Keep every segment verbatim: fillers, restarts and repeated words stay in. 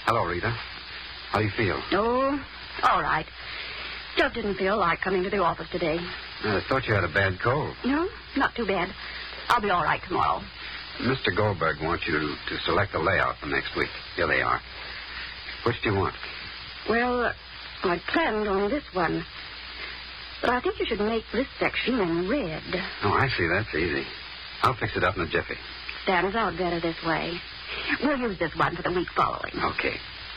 Hello, Rita. How do you feel? Oh, all right. Just didn't feel like coming to the office today. I thought you had a bad cold. No, not too bad. I'll be all right tomorrow. Mister Goldberg wants you to, to select a layout for next week. Here they are. Which do you want? Well, I planned on this one. But I think you should make this section in red. Oh, I see. That's easy. I'll fix it up in a jiffy. Stands out better this way. We'll use this one for the week following. Okay.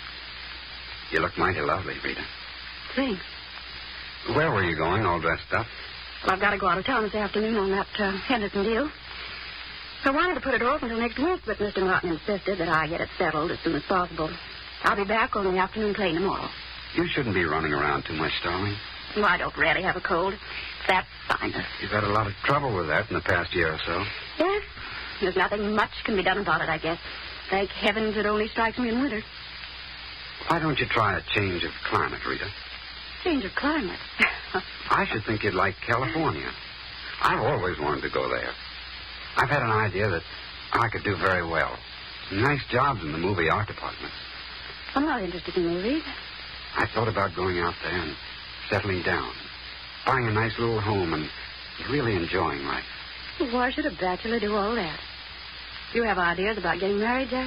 You look mighty lovely, Rita. Thanks. Where were you going, all dressed up? Well, I've got to go out of town this afternoon on that uh, Henderson deal. I wanted to put it off until next week, but Mister Martin insisted that I get it settled as soon as possible. I'll be back on the afternoon train tomorrow. You shouldn't be running around too much, darling. Well, I don't really have a cold. That's sinus. You've had a lot of trouble with that in the past year or so. Yes. There's nothing much can be done about it, I guess. Thank heavens it only strikes me in winter. Why don't you try a change of climate, Rita? Change of climate? I should think you'd like California. I've always wanted to go there. I've had an idea that I could do very well. Nice jobs in the movie art department. I'm not interested in movies. I thought about going out there and settling down, buying a nice little home and really enjoying life. Why should a bachelor do all that? You have ideas about getting married, Jack?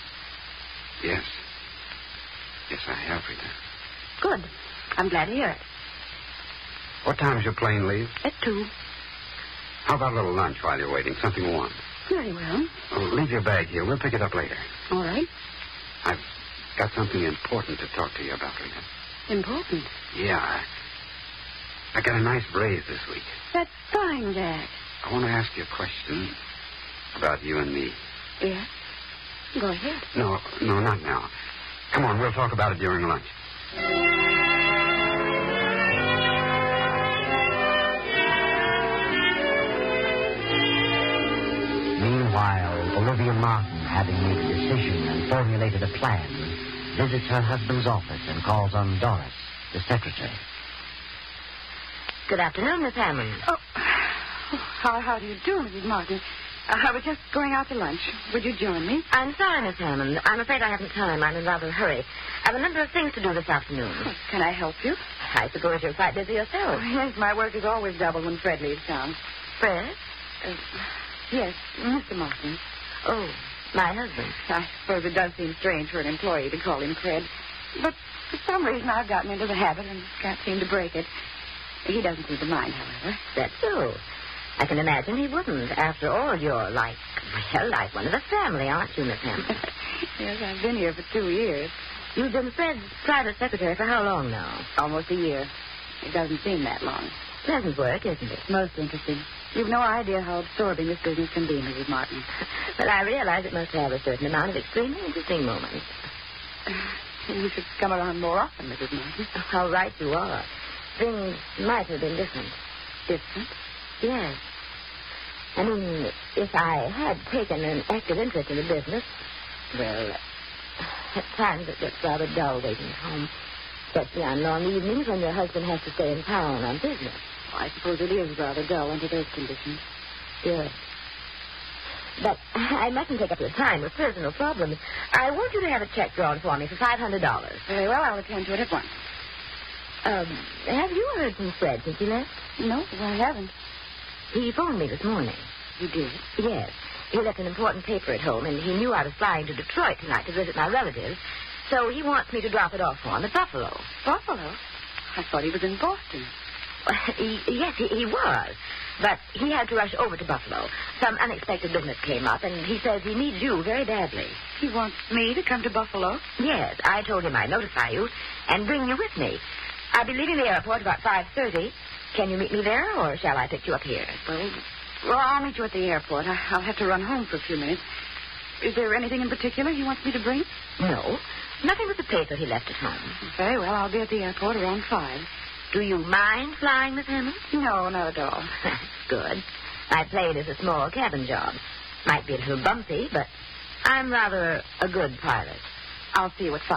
Yes. Yes, I have, Rita. Good. I'm glad to hear it. What time does your plane leave? At two. How about a little lunch while you're waiting? Something warm. Very well. Oh, leave your bag here. We'll pick it up later. All right. I've got something important to talk to you about, Rita. Important? Yeah. I, I got a nice raise this week. That's fine, Jack. I want to ask you a question about you and me. Yeah? Go ahead. No, no, not now. Come on, we'll talk about it during lunch. Meanwhile, Olivia Martin, having made a decision and formulated a plan, visits her husband's office and calls on Doris, the secretary. Good afternoon, Miss Hammond. Oh, how, how do you do, Missus Martin? Uh, I was just going out to lunch. Would you join me? I'm sorry, Miss Hammond. I'm afraid I haven't time. I'm in rather a hurry. I have a number of things to do this afternoon. Oh, can I help you? I suppose you're quite busy yourself. Oh, yes, my work is always double when Fred leaves town. Fred? Uh, yes, Mister Martin. Oh, my husband. I suppose it does seem strange for an employee to call him Fred. But for some reason I've gotten into the habit and can't seem to break it. He doesn't seem to mind, however. That's so. I can imagine he wouldn't. After all, you're like, well, like one of the family, aren't you, Miss Hammond? Yes, I've been here for two years. You've been Fred's private secretary for how long now? Almost a year. It doesn't seem that long. Pleasant work, isn't it? Most interesting. You've no idea how absorbing this business can be, Missus Martin. Well, I realize it must have a certain amount of extremely interesting moments. You should come around more often, Missus Martin. How right you are. Things might have been different. Different? Yes. I mean, if I had taken an active interest in the business, well, at times it gets rather dull waiting at home, especially on long evenings when your husband has to stay in town on business. Well, I suppose it is rather dull under those conditions. Yes. But I mustn't take up your time with personal problems. I want you to have a check drawn for me for five hundred dollars. Very well, I'll attend to it at once. Um, have you heard from Fred since he left? No, I haven't. He phoned me this morning. You did? Yes. He left an important paper at home, and he knew I was flying to Detroit tonight to visit my relatives, so he wants me to drop it off for him at Buffalo. Buffalo? I thought he was in Boston. He, yes, he, he was. But he had to rush over to Buffalo. Some unexpected business came up, and he says he needs you very badly. He wants me to come to Buffalo? Yes, I told him I'd notify you and bring you with me. I'll be leaving the airport about five thirty. Can you meet me there, or shall I pick you up here? Well, well I'll meet you at the airport. I, I'll have to run home for a few minutes. Is there anything in particular he wants me to bring? No. Nothing but the paper he left at home. Very well. I'll be at the airport around five. Do you mind flying, Miss Hammond? No, not at all. That's good. My plane is a small cabin job. Might be a little bumpy, but I'm rather a good pilot. I'll see you at five.